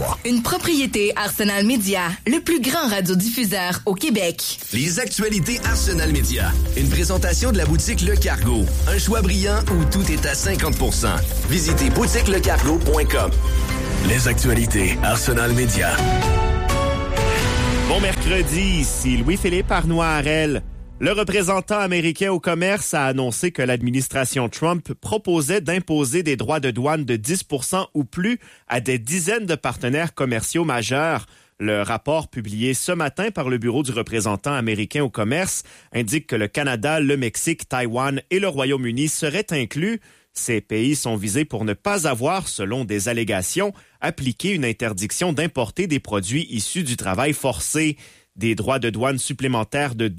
choix. Une propriété Arsenal Média, le plus grand radiodiffuseur au Québec. Les actualités Arsenal Média. Une présentation de la boutique Le Cargo. Un choix brillant où tout est à 50%. Visitez boutiquelecargo.com. Les actualités Arsenal Média. Bon mercredi, ici Louis-Philippe Arnois-Harel. Le représentant américain au commerce a annoncé que l'administration Trump proposait d'imposer des droits de douane de 10% ou plus à des dizaines de partenaires commerciaux majeurs. Le rapport publié ce matin par le bureau du représentant américain au commerce indique que le Canada, le Mexique, Taïwan et le Royaume-Uni seraient inclus. Ces pays sont visés pour ne pas avoir, selon des allégations, appliqué une interdiction d'importer des produits issus du travail forcé. Des droits de douane supplémentaires de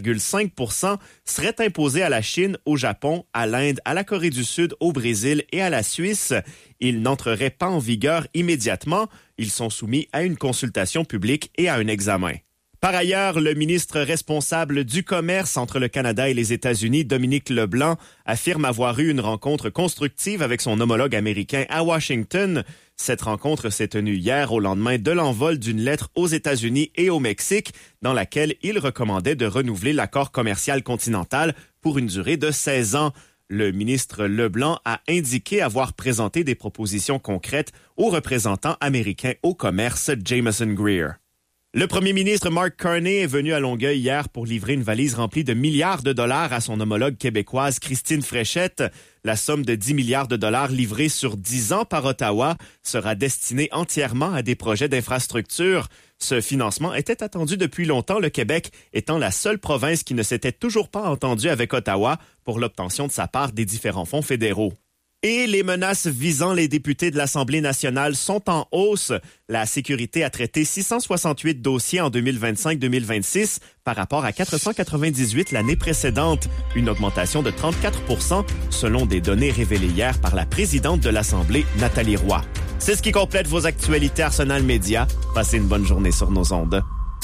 12,5% seraient imposés à la Chine, au Japon, à l'Inde, à la Corée du Sud, au Brésil et à la Suisse. Ils n'entreraient pas en vigueur immédiatement. Ils sont soumis à une consultation publique et à un examen. Par ailleurs, le ministre responsable du commerce entre le Canada et les États-Unis, Dominique Leblanc, affirme avoir eu une rencontre constructive avec son homologue américain à Washington. Cette rencontre s'est tenue hier au lendemain de l'envol d'une lettre aux États-Unis et au Mexique dans laquelle il recommandait de renouveler l'accord commercial continental pour une durée de 16 ans. Le ministre Leblanc a indiqué avoir présenté des propositions concrètes au représentant américain au commerce, Jameson Greer. Le premier ministre Mark Carney est venu à Longueuil hier pour livrer une valise remplie de milliards de dollars à son homologue québécoise Christine Fréchette. La somme de 10 milliards de dollars livrée sur 10 ans par Ottawa sera destinée entièrement à des projets d'infrastructure. Ce financement était attendu depuis longtemps, le Québec étant la seule province qui ne s'était toujours pas entendue avec Ottawa pour l'obtention de sa part des différents fonds fédéraux. Et les menaces visant les députés de l'Assemblée nationale sont en hausse. La sécurité a traité 668 dossiers en 2025-2026 par rapport à 498 l'année précédente, une augmentation de 34% selon des données révélées hier par la présidente de l'Assemblée, Nathalie Roy. C'est ce qui complète vos actualités Arsenal Média. Passez une bonne journée sur nos ondes.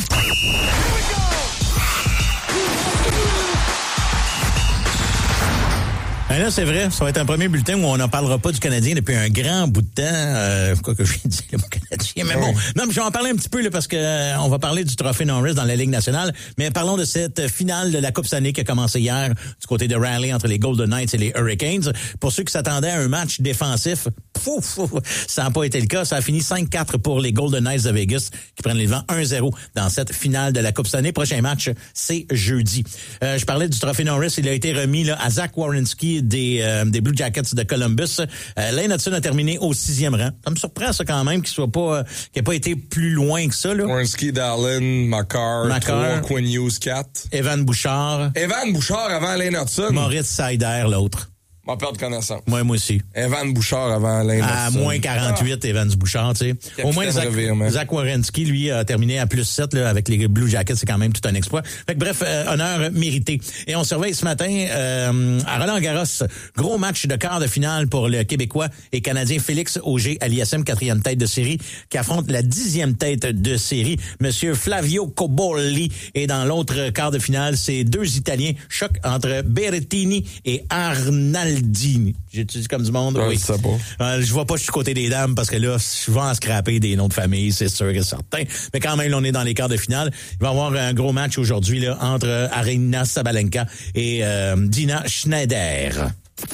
Là, c'est vrai, ça va être un premier bulletin où on n'en parlera pas du Canadien depuis un grand bout de temps. Quoi que je viens de dire le mot Canadien, mais bon. Non, mais je vais en parler un petit peu là, parce que on va parler du trophée Norris dans la Ligue nationale. Mais parlons de cette finale de la Coupe Stanley qui a commencé hier du côté de Raleigh entre les Golden Knights et les Hurricanes. Pour ceux qui s'attendaient à un match défensif, ça n'a pas été le cas. Ça a fini 5-4 pour les Golden Knights de Vegas qui prennent les devants 1-0 dans cette finale de la Coupe Stanley. Prochain match, c'est jeudi. Je parlais du trophée Norris. Il a été remis là, à Zach Werenski des Blue Jackets de Columbus. Lane Hudson a terminé au 6e rang. Ça me surprend ça quand même qu'il ait pas été plus loin que ça. Werenski, Dallin, Makar 3, Quinn Hughes 4. Evan Bouchard avant Lane Hudson. Moritz Seider l'autre. M'a perdre connaissance. Moi aussi. Evan Bouchard avant Lane Hudson. À moins 48, Evan Bouchard, tu sais. Au moins, Zach Werenski, lui, a terminé à plus 7 là, avec les Blue Jackets. C'est quand même tout un exploit. Fait que, bref, honneur mérité. Et on surveille ce matin à Roland-Garros. Gros match de quart de finale pour le Québécois et Canadien Félix Auger à l'ISM, 4e tête de série, qui affronte la 10e tête de série, Monsieur Flavio Cobolli. Et dans l'autre quart de finale, c'est deux Italiens. Choc entre Berrettini et Arnaldini. J'étudie comme du monde. Oui. Je sais pas. Je vois pas du côté des dames parce que là, je vais en scraper des noms de famille, c'est sûr et certain. Mais quand même, là, on est dans les quarts de finale. Il va y avoir un gros match aujourd'hui là entre Aryna Sabalenka et Dina Schneider.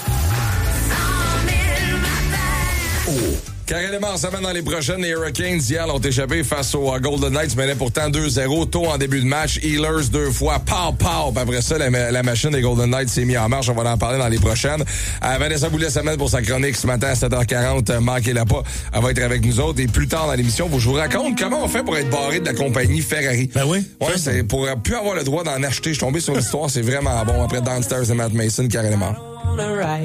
Carrément, en semaine dans les prochaines, les Hurricanes hier ont échappé face aux Golden Knights, menaient pourtant 2-0 tôt en début de match. Ehlers 2 fois, pow. Puis après ça, la machine des Golden Knights s'est mise en marche. On va en parler dans les prochaines. Vanessa Boulet-Semaine pour sa chronique ce matin à 7h40. Manquez-la pas. Elle va être avec nous autres. Et plus tard dans l'émission, je vous raconte comment on fait pour être barré de la compagnie Ferrari. Ben oui. Ouais, c'est pour plus avoir le droit d'en acheter. Je suis tombé sur l'histoire. C'est vraiment bon. Après Downstairs de Matt Mason, carrément.